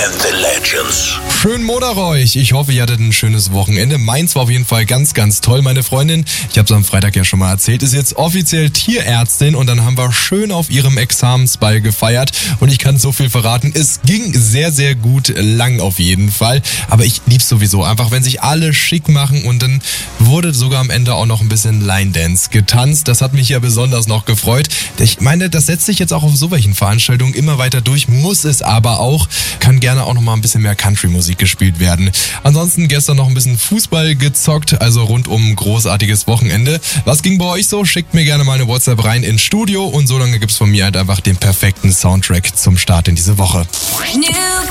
and the Legends. Schönen Montag euch. Ich hoffe, ihr hattet ein schönes Wochenende. Meins war auf jeden Fall ganz, ganz toll. Meine Freundin, ich habe es am Freitag ja schon mal erzählt, ist jetzt offiziell Tierärztin und dann haben wir schön auf ihrem Examensball gefeiert. Und ich kann so viel verraten, es ging sehr, sehr gut lang auf jeden Fall. Aber ich lieb's sowieso, einfach wenn sich alle schick machen und dann wurde sogar am Ende auch noch ein bisschen Line Dance getanzt. Das hat mich ja besonders noch gefreut. Ich meine, das setzt sich jetzt auch auf so welchen Veranstaltungen immer weiter durch, muss es aber auch. Kann gerne auch noch mal ein bisschen mehr Country-Musik gespielt werden. Ansonsten gestern noch ein bisschen Fußball gezockt, also rundum ein großartiges Wochenende. Was ging bei euch so? Schickt mir gerne mal eine WhatsApp rein ins Studio und so lange gibt's von mir halt einfach den perfekten Soundtrack zum Start in diese Woche. New